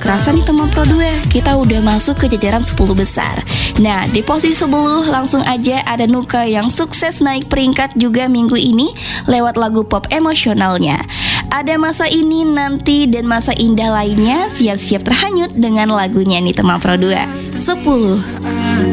kerasa nih teman Pro 2, kita udah masuk ke jajaran 10 besar. Nah, di posisi 10 langsung aja ada Nuka yang sukses naik peringkat juga minggu ini lewat lagu pop emosionalnya. Ada masa ini, nanti, dan masa indah lainnya siap-siap terhanyut dengan lagunya nih teman Pro 2. 10.